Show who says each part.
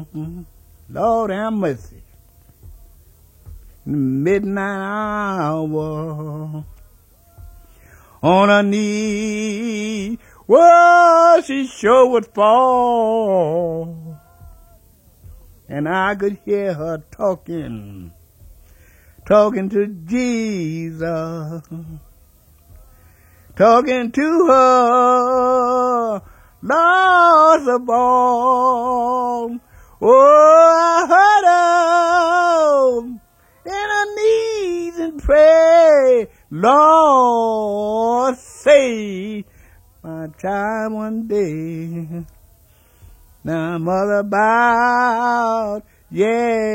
Speaker 1: Lord have mercy. In the midnight hour, on her knee, well, she sure would fall. And I could hear her talking to Jesus, talking to her, Lord of all. Oh, I heard her in her knees and pray, Lord, save my child one day. Now mother bowed, yeah.